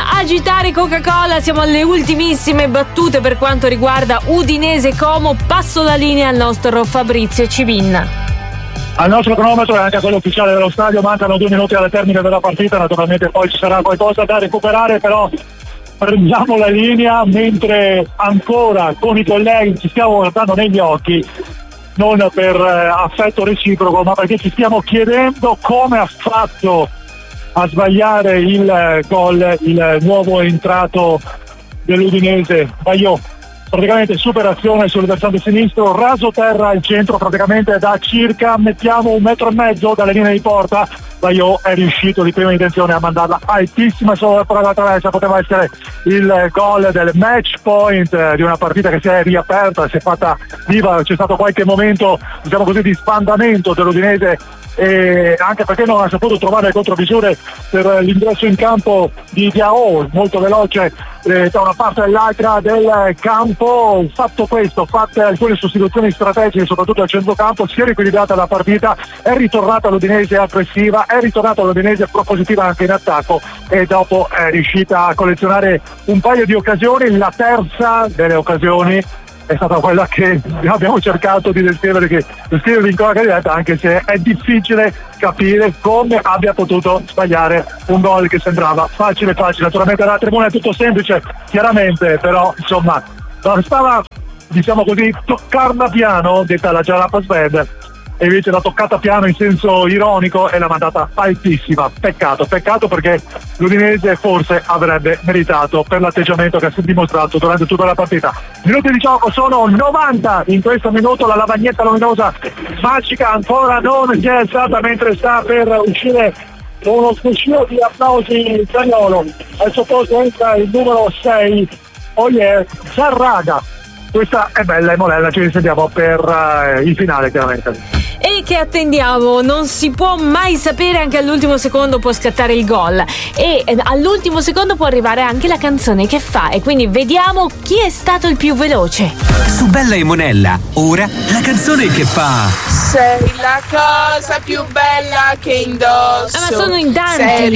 agitare Coca-Cola, siamo alle ultimissime battute per quanto riguarda Udinese Como. Passo la linea al nostro Fabrizio Civin. Al nostro cronometro e anche a quello ufficiale dello stadio mancano 2 minuti al termine della partita, naturalmente poi ci sarà qualcosa da recuperare, però prendiamo la linea mentre ancora con i colleghi ci stiamo guardando negli occhi, non per affetto reciproco, ma perché ci stiamo chiedendo come ha fatto a sbagliare il gol il nuovo entrato dell'Udinese, Baio. Praticamente superazione sul versante sinistro, raso terra al centro, praticamente da circa, mettiamo 1,5 metri dalle linee di porta. Baio è riuscito di prima intenzione a mandarla altissima sopra la traversa, poteva essere il gol del match point di una partita che si è riaperta, si è fatta viva, c'è stato qualche momento, diciamo così, di spandamento dell'Udinese, e anche perché non ha saputo trovare contromisure per l'ingresso in campo di Diao, molto veloce da una parte all'altra del campo. Fatto questo, fatte alcune sostituzioni strategiche soprattutto al centrocampo, si è riequilibrata la partita, è ritornata l'Udinese aggressiva, è ritornata l'Udinese propositiva anche in attacco, e dopo è riuscita a collezionare un paio di occasioni. La terza delle occasioni è stata quella che abbiamo cercato di descrivere in quella diretta, anche se è difficile capire come abbia potuto sbagliare un gol che sembrava facile. Naturalmente alla tribuna è tutto semplice, chiaramente, però insomma bastava, diciamo così, toccarla piano, detta la Jarapa Sved, e invece l'ha toccata piano in senso ironico e l'ha mandata altissima. Peccato perché l'Udinese forse avrebbe meritato per l'atteggiamento che ha dimostrato durante tutta la partita. Minuti di gioco sono 90 in questo minuto, la lavagnetta luminosa magica ancora non si è alzata mentre sta per uscire uno scuscio di applausi Zaniolo. Al suo posto entra il numero 6, Zarraga. Questa è bella e molella, ci risentiamo per il finale chiaramente. E che attendiamo, non si può mai sapere, anche all'ultimo secondo può scattare il gol e all'ultimo secondo può arrivare anche la canzone che fa, e quindi vediamo chi è stato il più veloce. Su Bella e Monella, ora la canzone che fa: sei la cosa più bella che indosso. Ma sono in tanti. Sei